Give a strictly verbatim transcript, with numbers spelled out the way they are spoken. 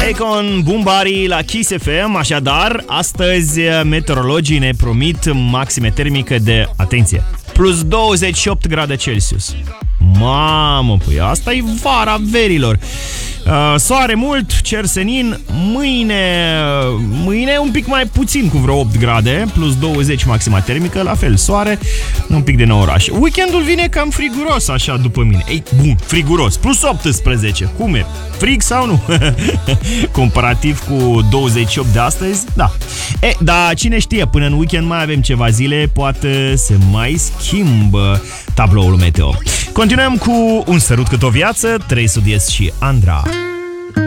Akon, Bumbari la Kiss F M. Așadar, astăzi meteorologii ne promit maxime termică de, atenție, plus douăzeci și opt grade Celsius. Mamă, păi asta e vara verilor. Uh, soare mult, cer senin. Mâine Mâine un pic mai puțin, cu vreo opt grade, plus douăzeci maxima termică. La fel, soare, un pic de nororaș. Weekendul vine cam friguros, așa, după mine. Ei, bun, friguros, plus optsprezece. Cum e? Frig sau nu? Comparativ cu douăzeci și opt de astăzi, da. E, dar cine știe, până în weekend mai avem ceva zile, poate se mai schimbă tabloul meteo. Continuăm cu Un sărut cât o viață, trei Sud Est și Andra.